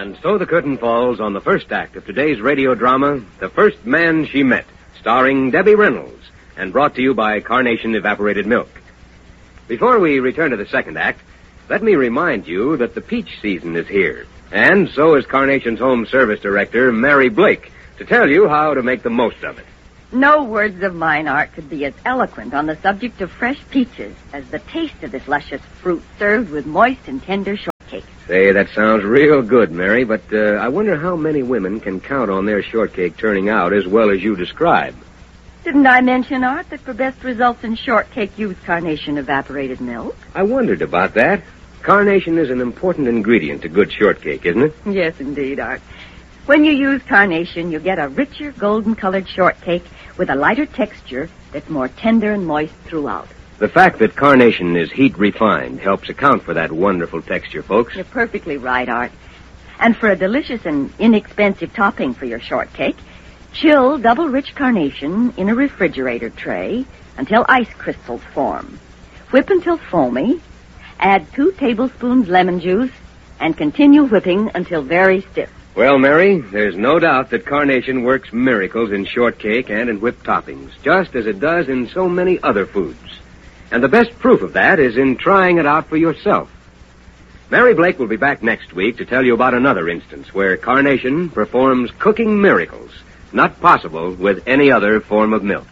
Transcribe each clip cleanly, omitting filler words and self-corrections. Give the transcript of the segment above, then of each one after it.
And so the curtain falls on the first act of today's radio drama, The First Man She Met, starring Debbie Reynolds, and brought to you by Carnation Evaporated Milk. Before we return to the second act, let me remind you that the peach season is here, and so is Carnation's Home Service Director, Mary Blake, to tell you how to make the most of it. No words of mine, Art, could be as eloquent on the subject of fresh peaches as the taste of this luscious fruit served with moist and tender shortcake. Say, that sounds real good, Mary, but I wonder how many women can count on their shortcake turning out as well as you describe. Didn't I mention, Art, that for best results in shortcake, use Carnation evaporated milk? I wondered about that. Carnation is an important ingredient to good shortcake, isn't it? Yes, indeed, Art. When you use Carnation, you get a richer, golden-colored shortcake with a lighter texture that's more tender and moist throughout. The fact that Carnation is heat-refined helps account for that wonderful texture, folks. You're perfectly right, Art. And for a delicious and inexpensive topping for your shortcake, chill double-rich Carnation in a refrigerator tray until ice crystals form. Whip until foamy, add 2 tablespoons lemon juice, and continue whipping until very stiff. Well, Mary, there's no doubt that Carnation works miracles in shortcake and in whipped toppings, just as it does in so many other foods. And the best proof of that is in trying it out for yourself. Mary Blake will be back next week to tell you about another instance where Carnation performs cooking miracles, not possible with any other form of milk.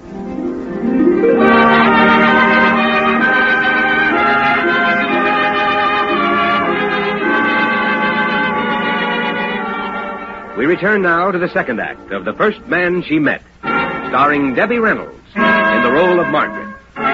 We return now to the second act of The First Man She Met, starring Debbie Reynolds in the role of Margaret.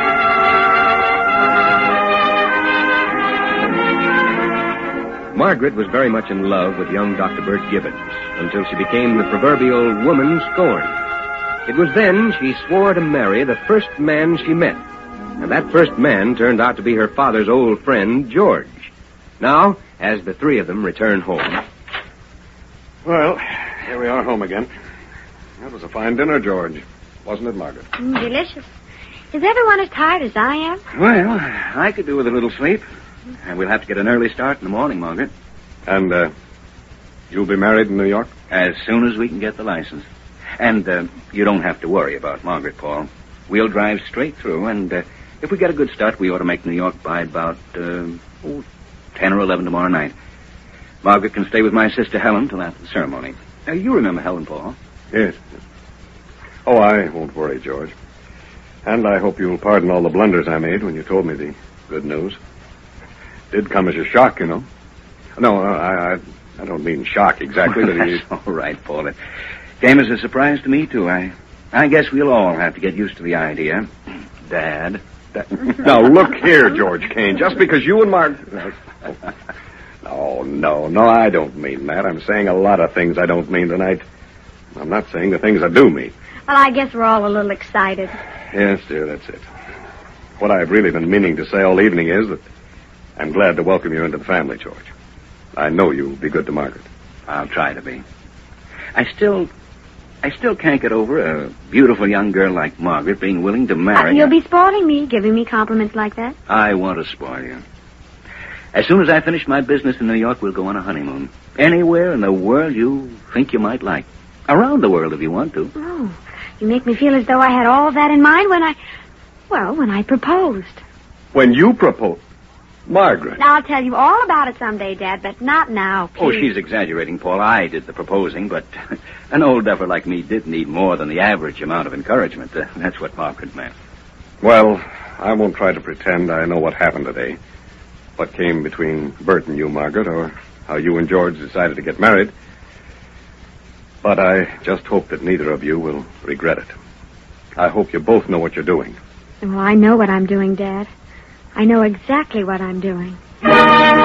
Margaret was very much in love with young Dr. Bert Gibbons until she became the proverbial woman scorned. It was then she swore to marry the first man she met, and that first man turned out to be her father's old friend, George. Now, as the three of them return home... Well, here we are home again. That was a fine dinner, George. Wasn't it, Margaret? Delicious. Is everyone as tired as I am? Well, I could do with a little sleep. And we'll have to get an early start in the morning, Margaret. And, you'll be married in New York? As soon as we can get the license. And, you don't have to worry about Margaret, Paul. We'll drive straight through, and, if we get a good start, we ought to make New York by about, 10 or 11 tomorrow night. Margaret can stay with my sister Helen till after the ceremony. You remember Helen, Paul? Yes. Oh, I won't worry, George. And I hope you'll pardon all the blunders I made when you told me the good news. Did come as a shock, you know. No, I don't mean shock exactly, but That's all right, Paul. It came as a surprise to me, too. I guess we'll all have to get used to the idea. Dad. Now, look here, George Kane. Just because you and Margaret... No, I don't mean that. I'm saying a lot of things I don't mean tonight. I'm not saying the things I do mean. Well, I guess we're all a little excited. Yes, dear, that's it. What I've really been meaning to say all evening is that I'm glad to welcome you into the family, George. I know you'll be good to Margaret. I'll try to be. I still can't get over a beautiful young girl like Margaret being willing to marry... You'll be spoiling me, giving me compliments like that. I want to spoil you. As soon as I finish my business in New York, we'll go on a honeymoon. Anywhere in the world you think you might like. Around the world if you want to. Oh, you make me feel as though I had all of that in mind when I proposed. When you proposed? Margaret. Now, I'll tell you all about it someday, Dad, but not now, please. Oh, she's exaggerating, Paul. I did the proposing, but an old duffer like me did need more than the average amount of encouragement. That's what Margaret meant. Well, I won't try to pretend I know what happened today. What came between Bert and you, Margaret, or how you and George decided to get married. But I just hope that neither of you will regret it. I hope you both know what you're doing. Well, I know what I'm doing, Dad. I know exactly what I'm doing.